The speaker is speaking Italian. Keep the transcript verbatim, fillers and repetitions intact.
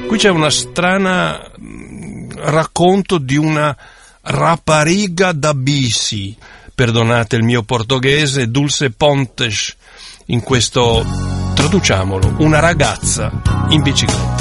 Qui c'è una strana racconto di una rapariga da bici, perdonate il mio portoghese, Dulce Pontes, in questo, traduciamolo, una ragazza in bicicletta.